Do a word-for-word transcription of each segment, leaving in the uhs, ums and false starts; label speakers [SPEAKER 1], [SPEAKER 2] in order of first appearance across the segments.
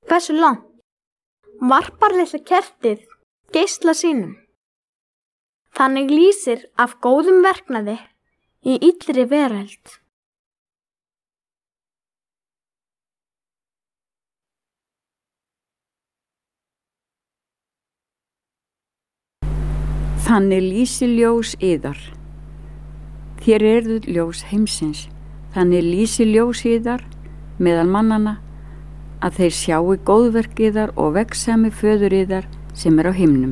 [SPEAKER 1] Hversu langt varpar litla kertið geisla sínum. Þannig lýsir af góðum verknaði í illri veröld.
[SPEAKER 2] Þannig lýsi ljós yðar. Þér eruð ljós heimsins. Þannig lýsi ljós yðar meðal mannanna að þeir sjáu góðverk yðar og vegsami föður yðar sem er á himnum.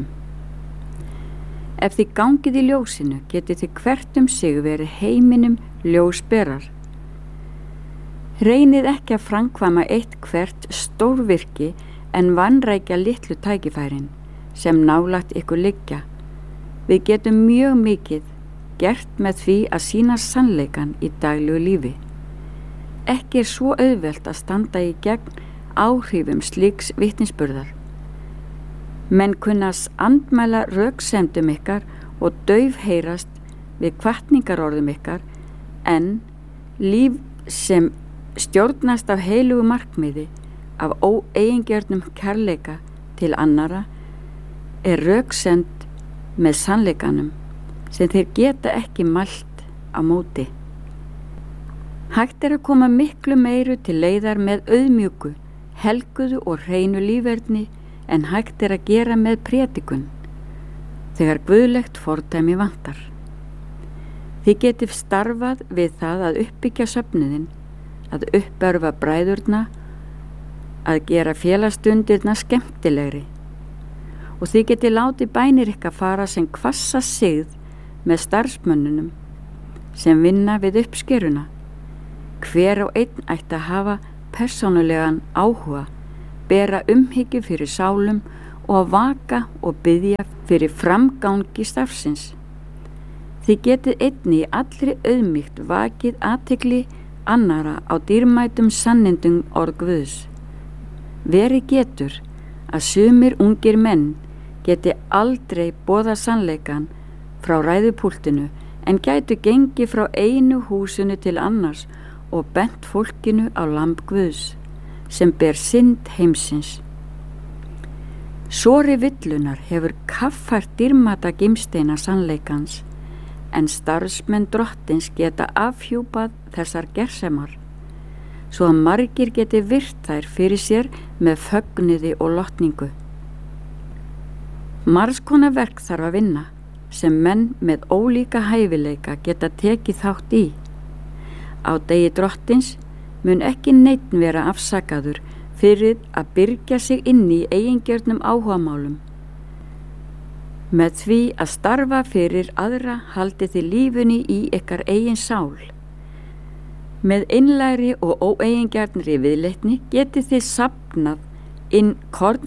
[SPEAKER 2] Ef þið gangið í ljósinu getið þið hvert um sig verið heiminum ljósberar. Reynið ekki að framkvæma eitt hvert stórvirki en vanrækja litlu tækifærin sem nálægt ykkur liggja. Við getum mjög mikið gert með því að sýna sannleikan í daglegu lífi. Ekki er svo auðvelt að standa í gegn áhrifum slíks vitnisburðar. Menn kunnast andmæla röksemdum ykkar og daufheyrast við hvatningarorðum ykkar, en líf sem stjórnast af heilugu markmiði, af óeigingjörnum kærleika til annara, er röksemd með sannleikanum sem þeir geta ekki mælt á móti. Hægt er að koma miklu meiru til leiðar með auðmjúku, helguðu og hreinu líferni en hægt er að gera með prédikun, þegar guðlegt fordæmi vantar. Þið getið starfað við það að uppbyggja söfnuðinn, að uppörfa bræðurna, að gera félagsstundirna skemmtilegri. Og þið getið látið bænir ykkar fara sem hvassa sigð með starfsmönnunum sem vinna við uppskeruna. Hver og einn ætti að hafa persónulegan áhuga, bera umhyggju fyrir sálum og að vaka og biðja fyrir framgangi starfsins. Þið getið einni í allri auðmýkt vakið athygli annara á dýrmætum sannindum orð Guðs. Verið getur að sumir ungir menn geti aldrei boðað sannleikan frá ræðupúltinu en gætu gengið frá einu húsinu til annars og bent fólkinu á lamb Guðs sem ber synd heimsins. Sori villunar hefur kaffært dýrmata gimsteina sannleikans, en starfsmenn drottins geta afhjúpað þessar gersemar, svo að margir geti virt þær fyrir sér með fögnuði og lotningu. Margs konar verk þarf að vinna sem menn með ólíka hæfileika geta tekið þátt í. Á degi drottins mun ekki neinn vera afsakaður fyrir að byrgja sig inn í eigingjörnum áhugamálum. Með því að starfa fyrir aðra haldið þið lífunni í ykkar eigin sál. Með einlægri og óeigingjörnri viðleitni getið þið safnað inn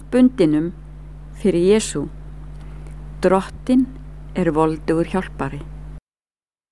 [SPEAKER 2] kornbundinum fyrir Jesú. Drottinn er voldugur hjálpari.